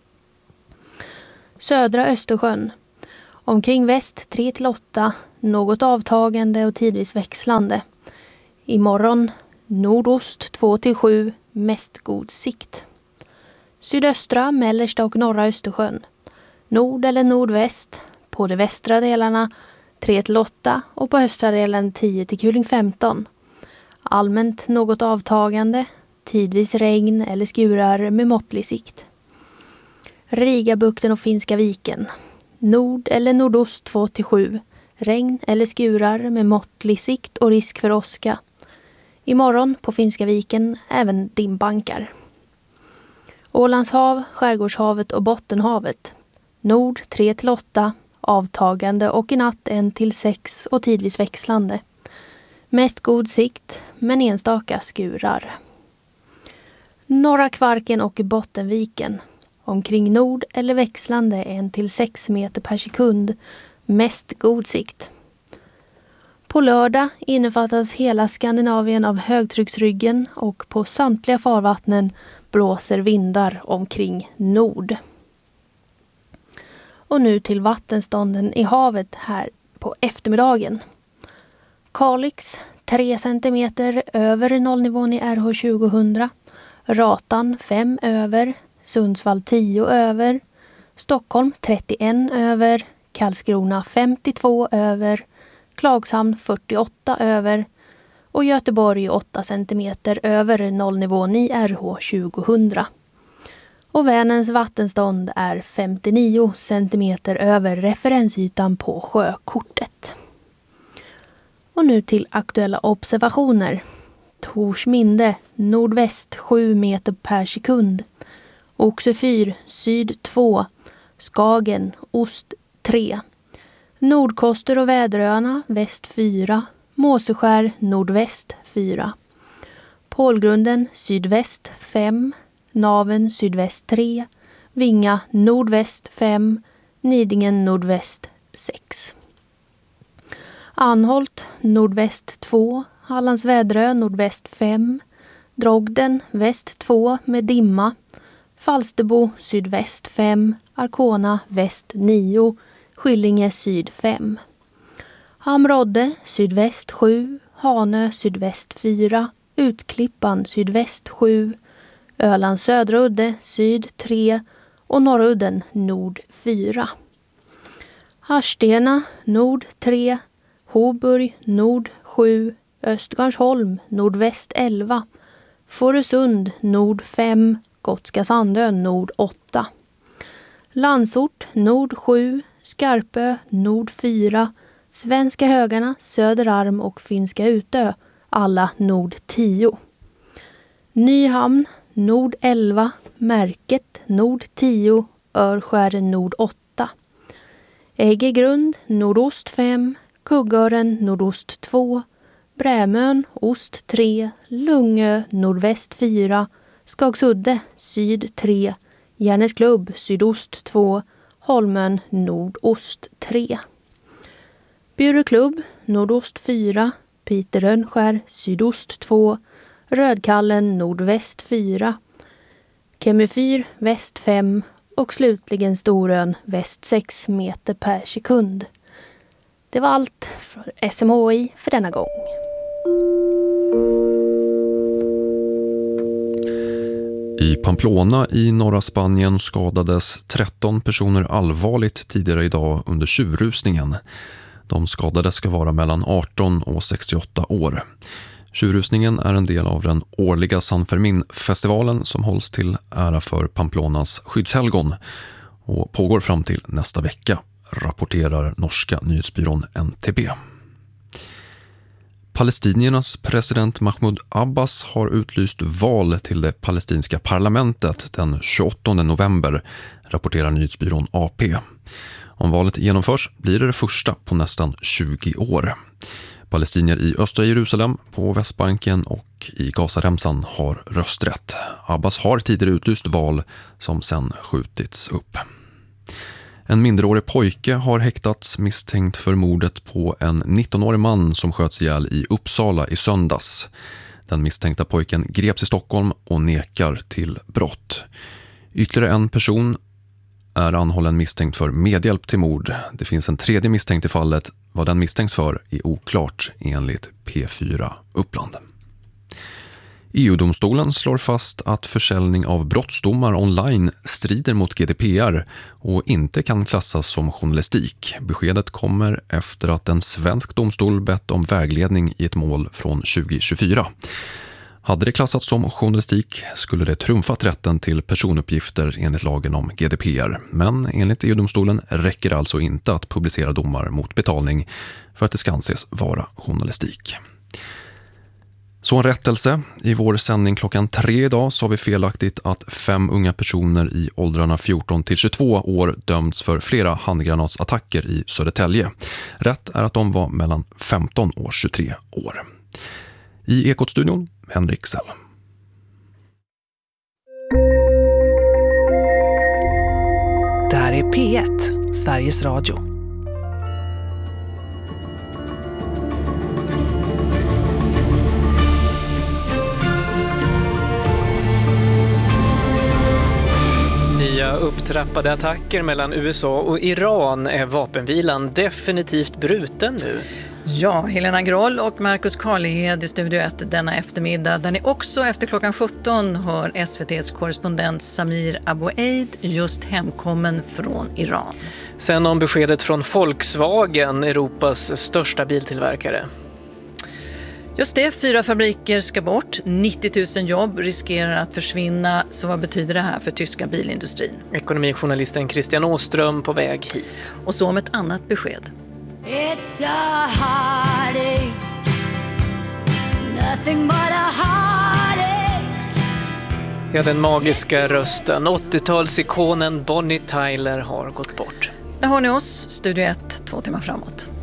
Södra Östersjön. Omkring väst 3-8, något avtagande och tidvis växlande. Imorgon nordost 2-7, mest god sikt. Sydöstra, mellersta och norra Östersjön. Nord eller nordväst, på de västra delarna 3-8 och på östra delen 10 till kuling 15. Allmänt något avtagande, tidvis regn eller skurar med måttlig sikt. Rigabukten och Finska viken. Nord eller nordost 2-7. Regn eller skurar med måttlig sikt och risk för åska. Imorgon på Finska viken även dimbankar. Ålandshav, Skärgårdshavet och Bottenhavet. Nord 3-8, avtagande och i natt 1-6 och tidvis växlande. Mest god sikt, men enstaka skurar. Norra Kvarken och Bottenviken. Omkring nord eller växlande 1-6 meter per sekund. Mest god sikt. På lördag innefattas hela Skandinavien av högtrycksryggen och på samtliga farvattnen blåser vindar omkring nord. Och nu till vattenstånden i havet här på eftermiddagen. Kalix 3 centimeter över nollnivån i RH 2000. Ratan 5 över. Sundsvall 10 över. Stockholm 31 över. Karlskrona 52 över. Klagshamn 48 över. Och Göteborg 8 centimeter över nollnivån i RH 2000. Och Vänerns vattenstånd är 59 centimeter över referensytan på sjökortet. Och nu till aktuella observationer. Torsminde, nordväst 7 meter per sekund. Oxefyr, syd 2. Skagen, ost 3. Nordkoster och Väderöarna, väst 4. Måseskär, nordväst 4. Pålgrunden, sydväst 5. Naven, sydväst 3. Vinga, nordväst 5. Nidingen, nordväst 6. Anholt, nordväst 2. Hallands Väderö, nordväst 5. Drogden, väst 2 med dimma. Falsterbo, sydväst 5. Arkona, väst 9. Skillinge, syd 5. Hamrodde, sydväst 7. Hanö, sydväst 4. Utklippan, sydväst 7. Ölands södra udde, syd 3. Och norra udden, nord 4. Harstena, nord 3. Hoburg, nord 7. Östgarnsholm, nordväst 11. Fårösund, nord 5. Gotska Sandön, nord 8. Landsort, nord 7. Skarpö, nord 4. Svenska Högarna, Söderarm och Finska Utö, alla nord 10. Nyhamn, nord 11. Märket, nord 10. Örskär, nord 8. Äggegrund, nordost 5. Kuggören nordost 2, Brämön ost 3, Lungö nordväst 4, Skagsudde syd 3, Järnäsklubb sydost 2, Holmen nordost 3. Bjuröklubb nordost 4, Piterönskär sydost 2, Rödkallen nordväst 4, Kemifyr väst 5 och slutligen Storön väst 6 meter per sekund. Det var allt för SMHI för denna gång. I Pamplona i norra Spanien skadades 13 personer allvarligt tidigare idag under tjurrusningen. De skadade ska vara mellan 18 och 68 år. Tjurrusningen är en del av den årliga San Fermin-festivalen som hålls till ära för Pamplonas skyddshelgon och pågår fram till nästa vecka, rapporterar norska nyhetsbyrån NTB. Palestiniernas president Mahmoud Abbas har utlyst val till det palestinska parlamentet den 28 november, rapporterar nyhetsbyrån AP. Om valet genomförs blir det första på nästan 20 år. Palestinier i östra Jerusalem, på Västbanken och i Gazaremsan har rösträtt. Abbas har tidigare utlyst val som sedan skjutits upp. En minderårig pojke har häktats misstänkt för mordet på en 19-årig man som sköts ihjäl i Uppsala i söndags. Den misstänkta pojken greps i Stockholm och nekar till brott. Ytterligare en person är anhållen misstänkt för medhjälp till mord. Det finns en tredje misstänkt i fallet. Vad den misstänks för är oklart enligt P4 Uppland. EU-domstolen slår fast att försäljning av brottsdomar online strider mot GDPR och inte kan klassas som journalistik. Beskedet kommer efter att en svensk domstol bett om vägledning i ett mål från 2024. Hade det klassats som journalistik skulle det trumfat rätten till personuppgifter enligt lagen om GDPR. Men enligt EU-domstolen räcker det alltså inte att publicera domar mot betalning för att det ska anses vara journalistik. Så en rättelse. I vår sändning klockan 3 idag sa vi felaktigt att 5 unga personer i åldrarna 14 till 22 år dömts för flera handgranatsattacker i Södertälje. Rätt är att de var mellan 15 och 23 år. I Ekot-studion, Henrik Sell. Det här är P1, Sveriges Radio. Nya upptrappade attacker mellan USA och Iran. Är vapenvilan definitivt bruten nu? Ja, Helena Groll och Marcus Karlhed i Studio 1 denna eftermiddag, där ni också efter klockan 17 hör SVT:s korrespondent Samir Aboueid, just hemkommen från Iran. Sen om beskedet från Volkswagen, Europas största biltillverkare. Just det, 4 fabriker ska bort, 90 000 jobb riskerar att försvinna. Så vad betyder det här för tyska bilindustrin? Ekonomijournalisten Christian Åström på väg hit. Och så om ett annat besked. It's a heartache, nothing but a heartache. Ja, den magiska rösten, 80-talsikonen Bonnie Tyler har gått bort. Där har ni oss, Studio 1, 2 timmar framåt.